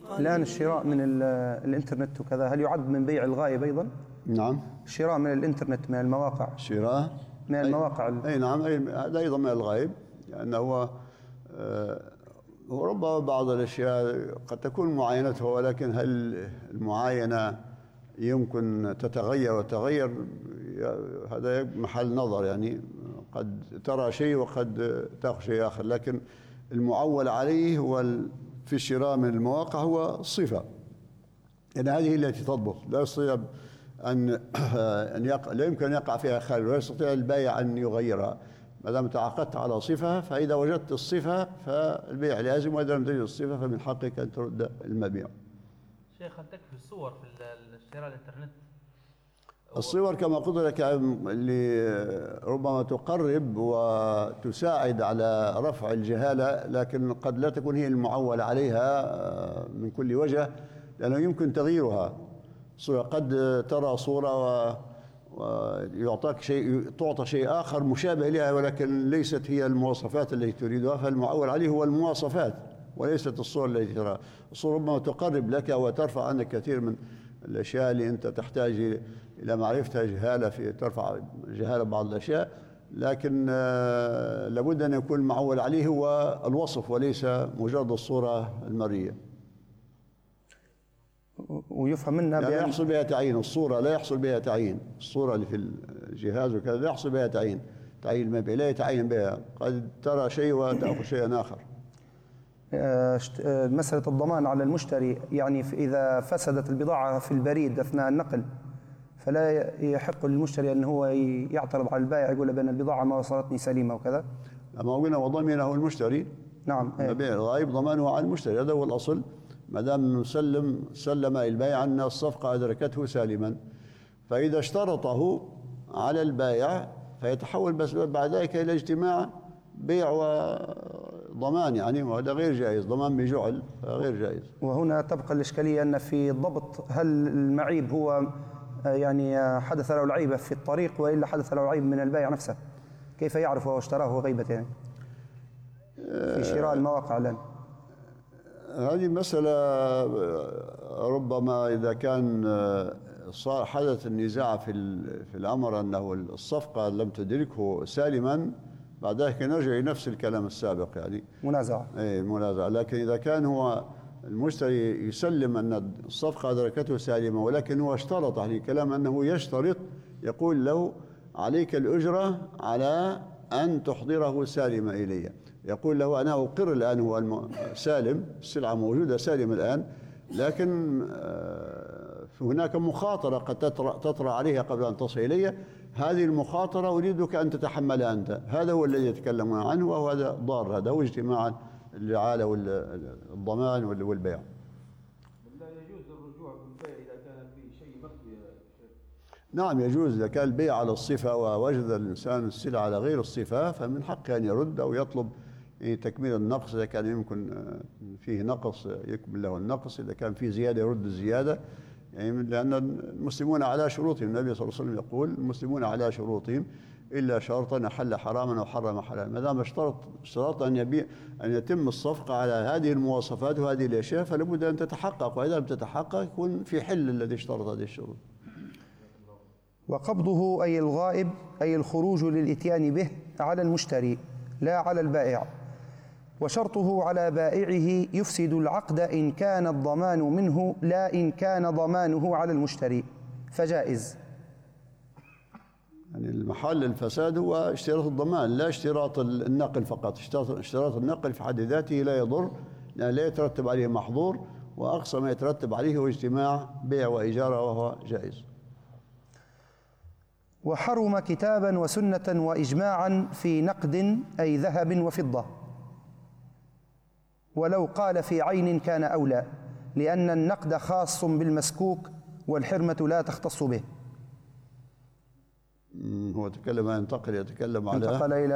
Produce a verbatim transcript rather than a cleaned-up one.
الآن الشراء من الإنترنت وكذا هل يعد من بيع الغائب أيضا؟ نعم. الشراء من الإنترنت من المواقع، شراء من المواقع أي, أي نعم، هذا أيضا من الغائب، لأنه هو آه وربما بعض الأشياء قد تكون معاينتها، ولكن هل المعاينة يمكن تتغير وتغير؟ هذا محل نظر، يعني قد ترى شيء وقد تأخذ شيء آخر، لكن المعول عليه هو في الشراء من المواقع هو الصفة، يعني هذه التي تضبط، لا يستطيع أن أن يقع، لا يمكن أن يقع فيها خلل، ولا يستطيع البائع أن يغيرها. ما دام تعاقدت على صفة، فإذا وجدت الصفة فالبيع لازم، وإذا لم تجد الصفة فمن حقك أن ترد المبيع. شيخ، هل تكفي الصور في الشراء الإنترنت؟ الصور كما قلت لك اللي ربما تقرب وتساعد على رفع الجهالة، لكن قد لا تكون هي المعول عليها من كل وجه، لأنه يمكن تغييرها. صورة قد ترى صورة و ويعطاك شيء، تعطى شيء آخر مشابه لها، ولكن ليست هي المواصفات التي تريدها، فالمعول عليه هو المواصفات وليست الصور التي تراها. الصورة ربما تقرب لك وترفع عنك كثير من الأشياء اللي أنت تحتاج إلى معرفتها، جهالة في ترفع جهالة بعض الأشياء، لكن لابد أن يكون المعول عليه هو الوصف وليس مجرد الصورة المرئية. ويفهم منها لا يحصل بها تعيين الصورة، لا يحصل بها تعيين الصورة اللي في الجهاز وكذا، لا يحصل بها تعيين تعيين المبيع، لا يتعين بها، قد ترى شيء وتأخذ شيئا آخر. مسألة الضمان على المشتري، يعني إذا فسدت البضاعة في البريد أثناء النقل فلا يحق للمشتري أن هو يعترض على البائع يقول بأن البضاعة ما وصلتني سليمة وكذا. أما قلنا وضمنه المشتري. نعم. المبيع الغائب ضمانه على المشتري، هذا هو الأصل. ما دام سلم سلم البائع أن الصفقة أدركته سالما، فإذا اشترطه على البائع فيتحول بس بعد ذلك إلى اجتماع بيع وضمان، يعني وهذا غير جائز، ضمان بجعل غير جائز. وهنا تبقى الإشكالية أن في ضبط هل المعيب هو يعني حدث له العيبة في الطريق وإلا حدث له العيب من البائع نفسه، كيف يعرف هو اشتراه غيبة يعني في شراء المواقع الآن؟ هذه مسألة ربما إذا كان صار حدث النزاع في في الأمر أنه الصفقة لم تدركه سالما، بعد ذلك نرجع لنفس الكلام السابق، يعني منازعة. إيه منازعة. لكن إذا كان هو المشتري يسلم أن الصفقة أدركته سالمة، ولكن هو اشترط عليه كلام أنه يشترط، يقول له عليك الأجرة على أن تحضره سالمة إلي، يقول له أنا أقر الآن هو سالم، السلعة موجودة سالمة الآن، لكن هناك مخاطرة قد تطرأ عليها قبل أن تصل إلي، هذه المخاطرة أريدك أن تتحملها أنت. هذا هو الذي يتكلمون عنه، وهذا ضار، هذا هو اجتماع الجعالة والضمان والبيع. لا يجوز الرجوع بالبيع إذا كان في شيء مخفي. نعم يجوز، إذا كان البيع على الصفة ووجد الإنسان السلعة على غير الصفة فمن حقه أن يرد أو يطلب تكميل النقص، إذا كان يمكن فيه نقص يكمل له النقص، إذا كان فيه زيادة يرد الزيادة، يعني لأن المسلمون على شروطهم، النبي صلى الله عليه وسلم يقول المسلمون على شروطهم إلا شرطا أحل حراما أو حرم حلالا. ما دام اشترط اشترط أن يبيع أن يتم الصفقة على هذه المواصفات وهذه الأشياء، فلابد أن تتحقق، وإذا لم تتحقق يكون في حل الذي اشترط هذه الشروط. وقبضه أي الغائب أي الخروج للإتيان به على المشتري لا على البائع، وشرطه على بائعه يفسد العقد إن كان الضمان منه لا إن كان ضمانه على المشتري فجائز. يعني المحل الفساد هو اشتراط الضمان لا اشتراط النقل فقط. اشتراط النقل في حد ذاته لا يضر، لأن لا يترتب عليه محظور، وأقصى ما يترتب عليه هو اجتماع بيع وإجارة وهو جائز. وحرم كتابا وسنة وإجماعا في نقد أي ذهب وفضة، ولو قال في عين كان أولى، لأن النقد خاص بالمسكوك والحرمة لا تختص به. هو تكلم ينتقل يتكلم على انتقل إلى